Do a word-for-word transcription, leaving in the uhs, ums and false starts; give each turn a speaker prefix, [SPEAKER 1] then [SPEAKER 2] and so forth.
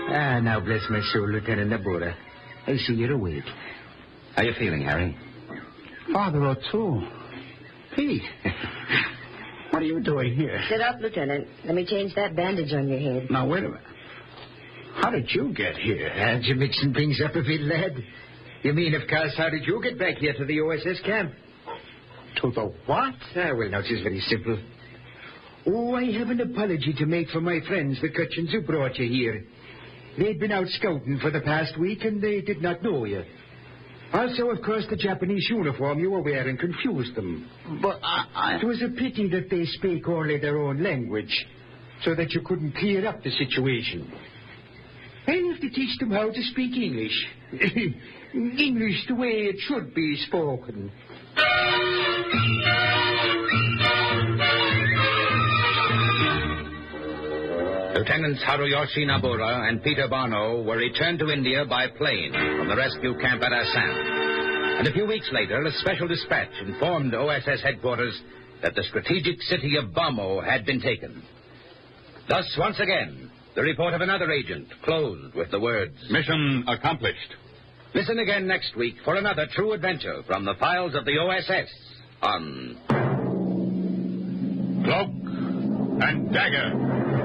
[SPEAKER 1] Ah, now bless my soul, Lieutenant Nabora. I see you're awake.
[SPEAKER 2] How you feeling, Harry?
[SPEAKER 3] Father O'Toole. Pete. What are you doing here?
[SPEAKER 4] Sit up, Lieutenant. Let me change that bandage on your head.
[SPEAKER 3] Now, wait a minute. How did you get here?
[SPEAKER 1] Aren't you mixing things up a bit, lad? You mean, of course, how did you get back here to the O S S camp?
[SPEAKER 3] To the what?
[SPEAKER 1] Ah, well, now, it's very simple. Oh, I have an apology to make for my friends, the Cutchins who brought you here. They'd been out scouting for the past week, and they did not know you. Also, of course, the Japanese uniform you were wearing confused them.
[SPEAKER 3] But I, I...
[SPEAKER 1] It was a pity that they speak only their own language, so that you couldn't clear up the situation. I have to teach them how to speak English. English the way it should be spoken.
[SPEAKER 5] Lieutenants Haruyoshi Nabura and Peter Barno were returned to India by plane from the rescue camp at Assam. And a few weeks later, a special dispatch informed O S S headquarters that the strategic city of Bhamo had been taken. Thus, once again, the report of another agent closed with the words,
[SPEAKER 6] "Mission accomplished."
[SPEAKER 5] Listen again next week for another true adventure from the files of the O S S on
[SPEAKER 6] Cloak and Dagger.